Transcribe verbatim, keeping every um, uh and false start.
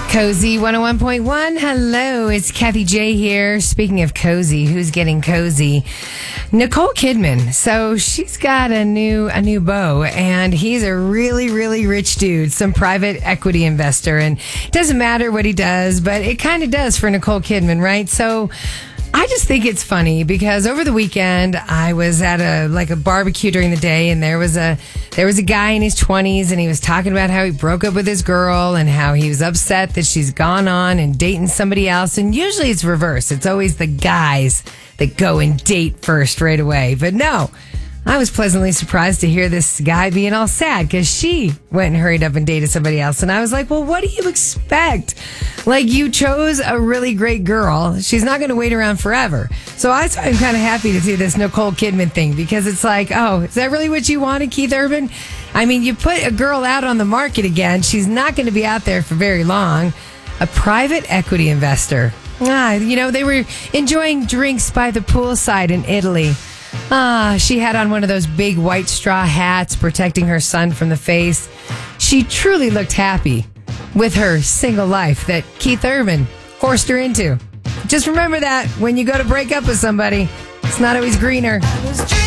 Cozy one oh one point one. Hello, it's Kathy J here. Speaking of cozy, who's getting cozy? Nicole Kidman. So she's got a new a new beau, and he's a really, really rich dude, some private equity investor. And it doesn't matter what he does, but it kind of does for Nicole Kidman, right? So I just think it's funny because over the weekend I was at a like a barbecue during the day, and there was a there was a guy in his twenties, and he was talking about how he broke up with his girl and how he was upset that she's gone on and dating somebody else. And usually it's reverse. It's always the guys that go and date first right away. But no, I was pleasantly surprised to hear this guy being all sad because she went and hurried up and dated somebody else. And I was like, well, what do you expect? Like, you chose a really great girl. She's not going to wait around forever. So I, I'm kind of happy to see this Nicole Kidman thing because it's like, oh, is that really what you wanted, Keith Urban? I mean, you put a girl out on the market again. She's not going to be out there for very long. A private equity investor. Ah, you know, they were enjoying drinks by the poolside in Italy. Ah, she had on one of those big white straw hats protecting her son from the face. She truly looked happy with her single life that Keith Urban forced her into. Just remember that when you go to break up with somebody, it's not always greener.